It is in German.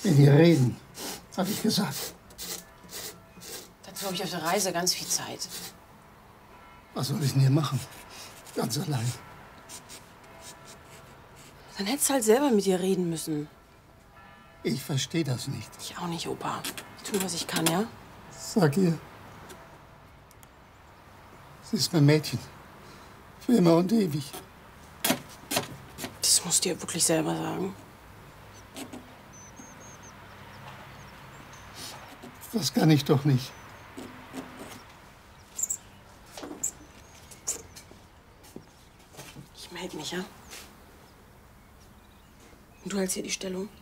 Mit ihr reden, habe ich gesagt. Dazu habe ich auf der Reise ganz viel Zeit. Was soll ich denn hier machen? Ganz allein. Dann hättest du halt selber mit ihr reden müssen. Ich verstehe das nicht. Ich auch nicht, Opa. Ich tue, was ich kann, ja? Sag ihr. Sie ist mein Mädchen. Für immer und ewig. Das musst du dir wirklich selber sagen. Das kann ich doch nicht. Ich melde mich, ja? Und du hältst hier die Stellung?